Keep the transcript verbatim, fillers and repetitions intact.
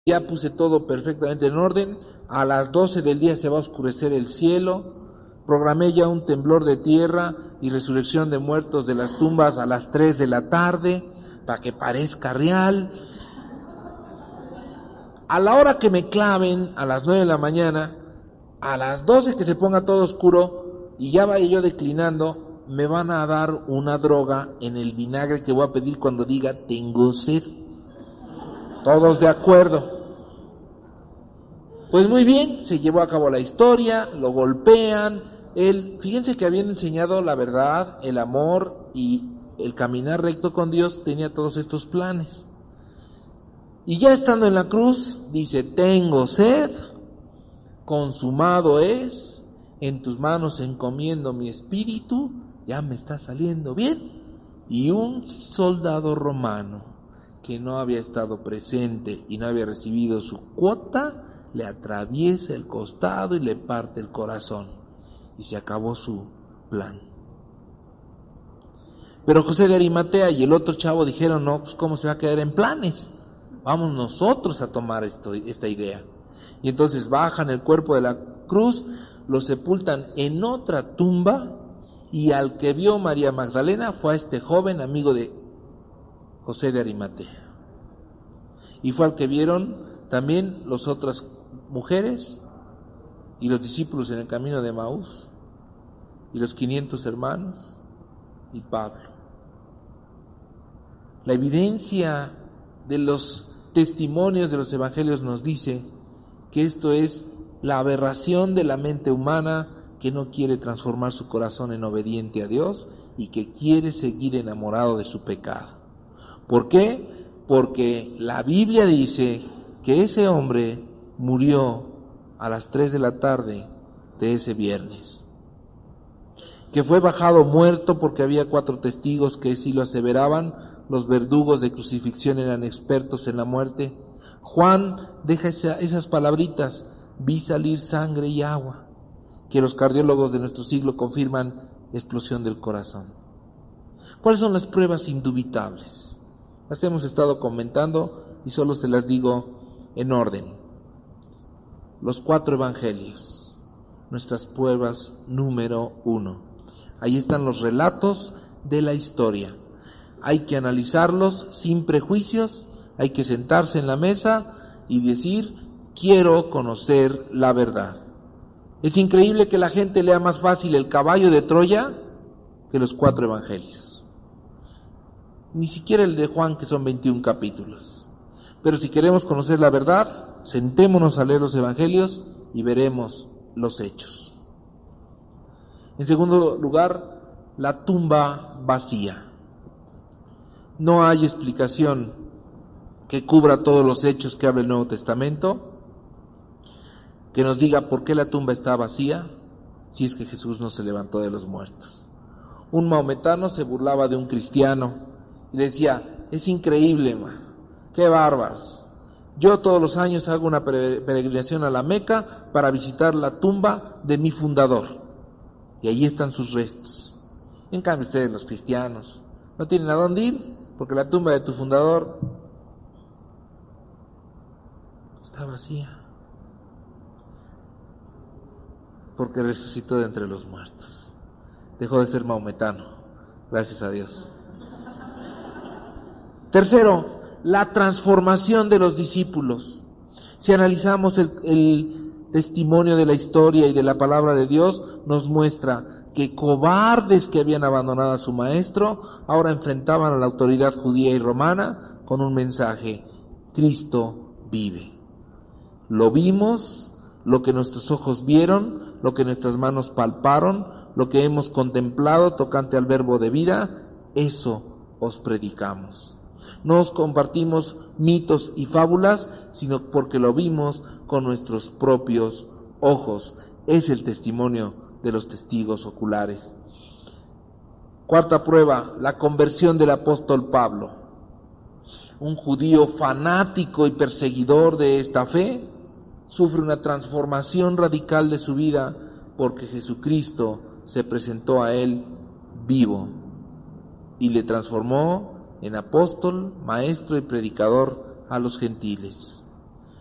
ya puse todo perfectamente en orden, a las doce del día se va a oscurecer el cielo, programé ya un temblor de tierra y resurrección de muertos de las tumbas a las tres de la tarde, para que parezca real. A la hora que me claven, a las nueve de la mañana, a las doce que se ponga todo oscuro y ya vaya yo declinando, me van a dar una droga en el vinagre que voy a pedir cuando diga tengo sed. Todos de acuerdo. Pues muy bien, se llevó a cabo la historia, lo golpean, él, fíjense que habían enseñado la verdad, el amor y el caminar recto con Dios, tenía todos estos planes. Y ya estando en la cruz, dice, tengo sed, consumado es, en tus manos encomiendo mi espíritu, ya me está saliendo bien. Y un soldado romano que no había estado presente y no había recibido su cuota, le atraviesa el costado y le parte el corazón. Y se acabó su plan. Pero José de Arimatea y el otro chavo dijeron, no, pues cómo se va a quedar en planes. Vamos nosotros a tomar esto, esta idea. Y entonces bajan el cuerpo de la cruz, lo sepultan en otra tumba, y al que vio María Magdalena fue a este joven amigo de José de Arimatea. Y fue al que vieron también las otras mujeres y los discípulos en el camino de Emaús, y los quinientos hermanos y Pablo. La evidencia de los testimonios de los evangelios nos dice que esto es la aberración de la mente humana que no quiere transformar su corazón en obediente a Dios y que quiere seguir enamorado de su pecado. ¿Por qué? Porque la Biblia dice que ese hombre murió a las tres de la tarde de ese viernes, que fue bajado muerto porque había cuatro testigos que sí lo aseveraban. Los verdugos de crucifixión eran expertos en la muerte. Juan deja esa, esas palabritas, vi salir sangre y agua, que los cardiólogos de nuestro siglo confirman explosión del corazón. ¿Cuáles son las pruebas indubitables? Las hemos estado comentando y solo se las digo en orden. Los cuatro evangelios, nuestras pruebas número uno. Ahí están los relatos de la historia. Hay que analizarlos sin prejuicios, hay que sentarse en la mesa y decir, quiero conocer la verdad. Es increíble que la gente lea más fácil el caballo de Troya que los cuatro evangelios. Ni siquiera el de Juan, que son veintiún capítulos. Pero si queremos conocer la verdad, sentémonos a leer los evangelios y veremos los hechos. En segundo lugar, la tumba vacía. No hay explicación que cubra todos los hechos que habla el Nuevo Testamento, que nos diga por qué la tumba está vacía, si es que Jesús no se levantó de los muertos. Un maometano se burlaba de un cristiano y le decía, es increíble, man, qué bárbaros. Yo todos los años hago una peregrinación a la Meca para visitar la tumba de mi fundador, y allí están sus restos. En cambio ustedes, los cristianos, no tienen a dónde ir, porque la tumba de tu fundador está vacía, porque resucitó de entre los muertos. Dejó de ser maometano, gracias a Dios. Tercero, la transformación de los discípulos. Si analizamos el, el testimonio de la historia y de la palabra de Dios, nos muestra que cobardes que habían abandonado a su maestro, ahora enfrentaban a la autoridad judía y romana con un mensaje: Cristo vive. Lo vimos, lo que nuestros ojos vieron, lo que nuestras manos palparon, lo que hemos contemplado tocante al verbo de vida, eso os predicamos. No os compartimos mitos y fábulas, sino porque lo vimos con nuestros propios ojos. Es el testimonio de los testigos oculares. Cuarta prueba, la conversión del apóstol Pablo. Un judío fanático y perseguidor de esta fe sufre una transformación radical de su vida porque Jesucristo se presentó a él vivo y le transformó en apóstol, maestro y predicador a los gentiles.